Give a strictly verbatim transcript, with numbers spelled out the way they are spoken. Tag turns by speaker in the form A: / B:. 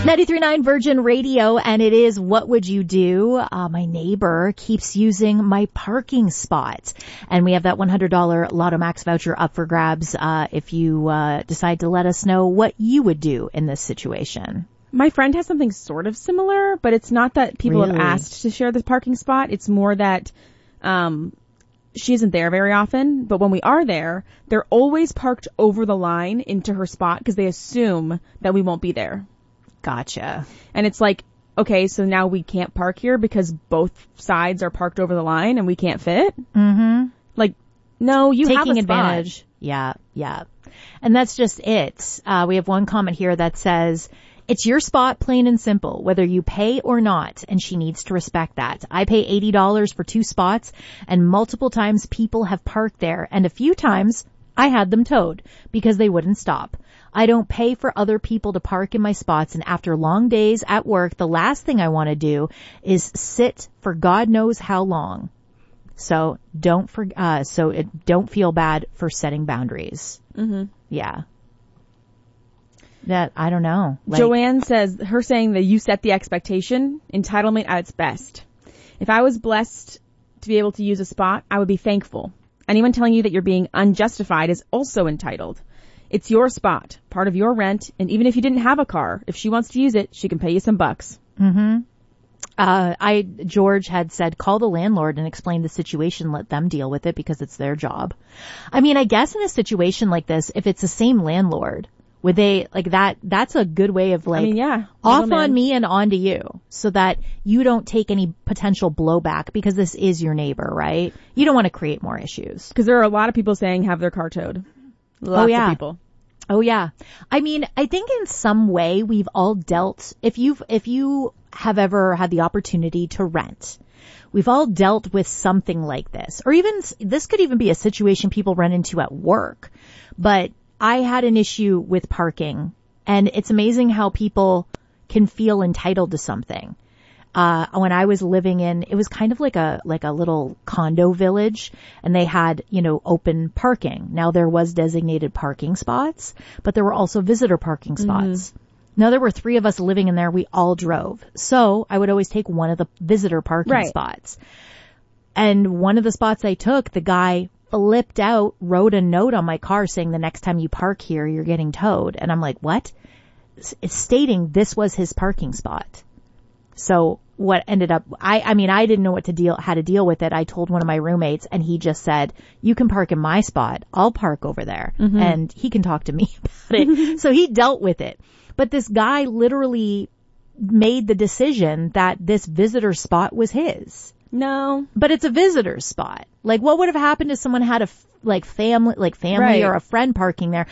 A: ninety-three point nine Virgin Radio, and it is What Would You Do? Uh, my neighbor keeps using my parking spot, and we have that one hundred dollars Lotto Max voucher up for grabs uh, if you uh, decide to let us know what you would do in this situation.
B: My friend has something sort of similar, but it's not that people
A: Really?
B: have asked to share the parking spot. It's more that um she isn't there very often, but when we are there, they're always parked over the line into her spot because they assume that we won't be there.
A: Gotcha.
B: And it's like, okay, so now we can't park here because both sides are parked over the line and we can't fit?
A: Mm-hmm.
B: Like, no, you
A: Taking
B: have a spot.
A: advantage. Yeah, yeah. And that's just it. Uh, we have one comment here that says, it's your spot, plain and simple, whether you pay or not, and she needs to respect that. I pay eighty dollars for two spots, and multiple times people have parked there, and a few times I had them towed because they wouldn't stop. I don't pay for other people to park in my spots, and after long days at work, the last thing I want to do is sit for God knows how long. So don't for, uh, so it, don't feel bad for setting boundaries.
B: Mm-hmm.
A: Yeah. That, I don't know. Like,
B: Joanne says, her saying that you set the expectation, entitlement at its best. If I was blessed to be able to use a spot, I would be thankful. Anyone telling you that you're being unjustified is also entitled. It's your spot, part of your rent, and even if you didn't have a car, if she wants to use it, she can pay you some bucks.
A: Mm-hmm. Uh, I, George had said, call the landlord and explain the situation, let them deal with it because it's their job. I mean, I guess in a situation like this, if it's the same landlord, would they, like that, that's a good way of like,
B: I mean, yeah,
A: off
B: middleman.
A: on me and on to you so that you don't take any potential blowback because this is your neighbor, right? You don't want to create more issues.
B: Because there are a lot of people saying have their car towed. Lots
A: oh, yeah.
B: of people.
A: Oh yeah. I mean, I think in some way we've all dealt, if you've, if you have ever had the opportunity to rent, we've all dealt with something like this. Or even, this could even be a situation people run into at work. But I had an issue with parking, and it's amazing how people can feel entitled to something. Uh, when I was living in, it was kind of like a, like a little condo village, and they had, you know, open parking. Now there was designated parking spots, but there were also visitor parking spots. Mm-hmm. Now there were three of us living in there. We all drove. So I would always take one of the visitor parking
B: right.
A: spots. And one of the spots I took, the guy flipped out, wrote a note on my car saying the next time you park here, you're getting towed. And I'm like, what? It's stating this was his parking spot. So what ended up, I, I mean, I didn't know what to deal, how to deal with it. I told one of my roommates and he just said, you can park in my spot. I'll park over there. Mm-hmm. And he can talk to me about it. So he dealt with it. But this guy literally made the decision that this visitor spot was his.
B: No.
A: But it's a visitor spot. Like, what would have happened if someone had a, like, family, like family
B: right.
A: or a friend parking there?